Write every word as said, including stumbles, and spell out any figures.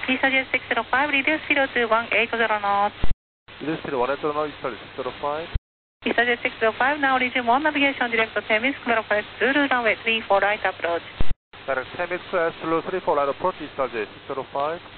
EasterJet six zero five, reduce speed to one eight zero knots. Reduce speed one eight zero knots, EasterJet six zero five. EasterJet six zero five, now resume one navigation direct to Temis, Clarify Zulu runway three four right approach. Direct Temis, Zulu three four right approach, EasterJet six zero five.